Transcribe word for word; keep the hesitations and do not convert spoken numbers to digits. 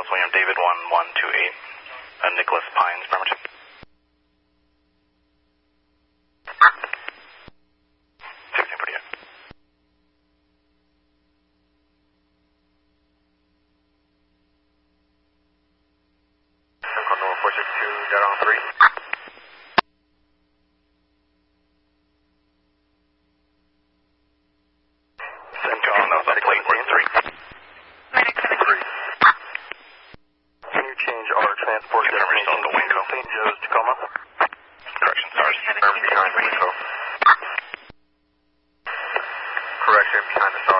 Dallas William David one one two eight, uh, Nicholas Pines, Bremerton. sixteen forty-eight. Control four six two, dead on three. Central, no, the plate, we're three. Can you change our transport destination to Saint Joe's, Tacoma? Correction, stars. Behind the window. Correction, behind the stars.